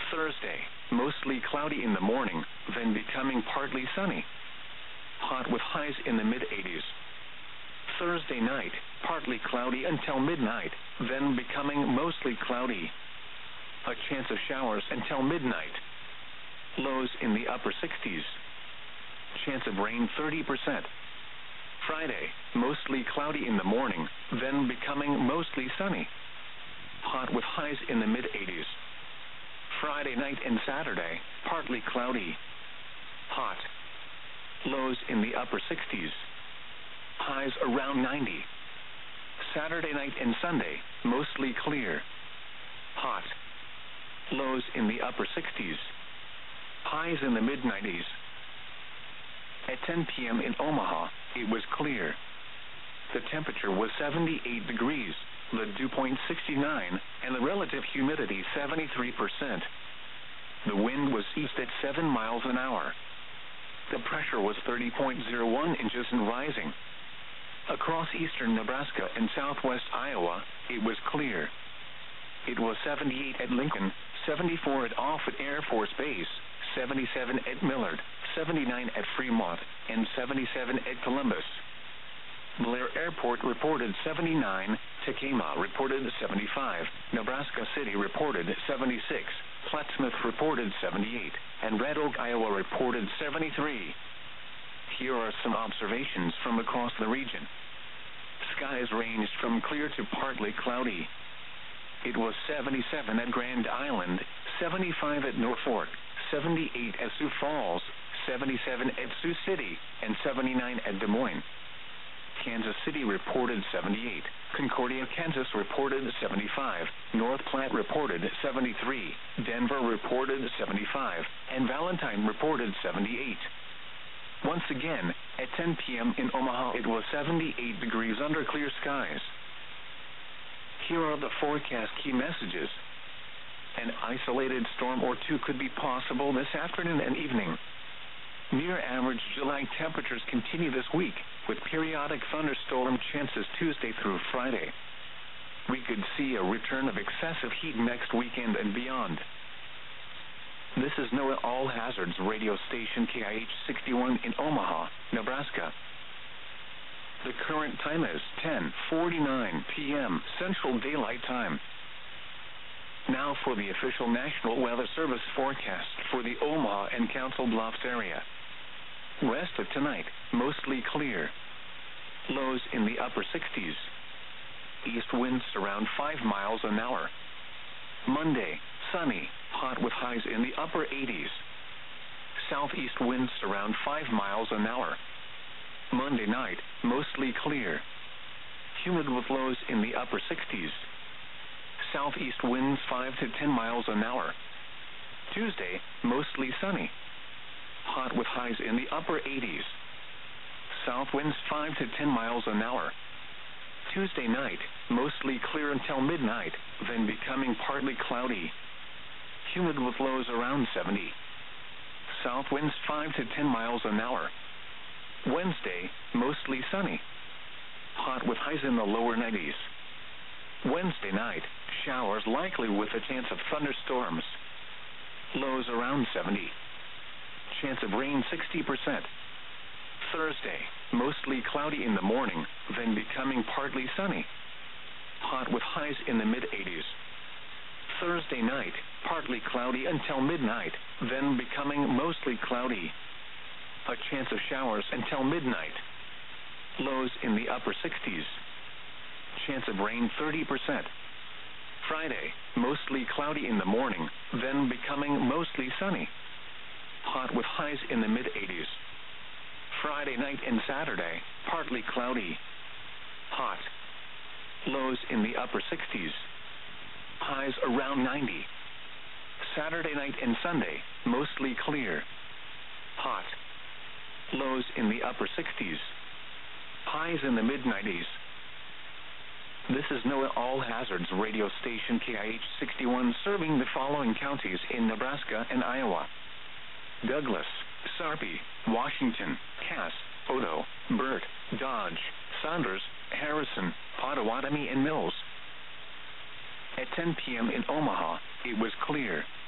Thursday, mostly cloudy in the morning, then becoming partly sunny. Hot with highs in the mid-80s. Thursday night, partly cloudy until midnight, then becoming mostly cloudy. A chance of showers until midnight. Lows in the upper 60s. Chance of rain 30%. Friday, mostly cloudy in the morning, then becoming mostly sunny. Hot with highs in the mid-80s. Friday night and Saturday, partly cloudy. Hot. Lows in the upper 60s. Highs around 90. Saturday night and Sunday, mostly clear. Hot. Lows in the upper 60s. Highs in the mid-90s. At 10 p.m. in Omaha, it was clear. The temperature was 78 degrees, the dew point 69, and the relative humidity 73%. The wind was east at 7 miles an hour. The pressure was 30.01 inches and rising. Across eastern Nebraska and southwest Iowa, it was clear. It was 78 at Lincoln, 74 at Offutt Air Force Base, 77 at Millard, 79 at Fremont, and 77 at Columbus. Blair Airport reported 79, Tekamah reported 75, Nebraska City reported 76, Plattsmouth reported 78, and Red Oak, Iowa reported 73. Here are some observations from across the region. Skies ranged from clear to partly cloudy. It was 77 at Grand Island, 75 at Norfolk, 78 at Sioux Falls, 77 at Sioux City, and 79 at Des Moines. Kansas City reported 78, Concordia, Kansas reported 75, North Platte reported 73, Denver reported 75, and Valentine reported 78. Once again, at 10 p.m. in Omaha, it was 78 degrees under clear skies. Here are the forecast key messages. An isolated storm or two could be possible this afternoon and evening. Near average July temperatures continue this week, with periodic thunderstorm chances Tuesday through Friday. We could see a return of excessive heat next weekend and beyond. This is NOAA All Hazards radio station KIH 61 in Omaha, Nebraska. The current time is 10:49 p.m. Central Daylight Time. Now for the official National Weather Service forecast for the Omaha and Council Bluffs area. Rest of tonight, mostly clear. Lows in the upper 60s. East winds around 5 miles an hour. Monday, sunny, hot with highs in the upper 80s. Southeast winds around 5 miles an hour. Monday night, mostly clear. Humid with lows in the upper 60s. Southeast winds 5 to 10 miles an hour. Tuesday, mostly sunny. Hot with highs in the upper 80s. South winds 5 to 10 miles an hour. Tuesday night, mostly clear until midnight, then becoming partly cloudy. Humid with lows around 70. South winds 5 to 10 miles an hour. Wednesday, mostly sunny. Hot with highs in the lower 90s. Wednesday night, showers likely with a chance of thunderstorms. Lows around 70. Chance of rain 60%. Thursday, mostly cloudy in the morning, then becoming partly sunny. Hot with highs in the mid-80s. Thursday night, partly cloudy until midnight, then becoming mostly cloudy. A chance of showers until midnight. Lows in the upper 60s. Chance of rain 30%. Friday, mostly cloudy in the morning, then becoming mostly sunny. Hot with highs in the mid-80s. Friday night and Saturday, partly cloudy. Hot. Lows in the upper 60s. Highs around 90. Saturday night and Sunday, mostly clear. Hot. Lows in the upper 60s. Highs in the mid-90s. This is NOAA All Hazards radio station KIH 61 serving the following counties in Nebraska and Iowa: Douglas, Sarpy, Washington, Cass, Odo, Burt, Dodge, Saunders, Harrison, Pottawatomie, and Mills. At 10 p.m. in Omaha, it was clear.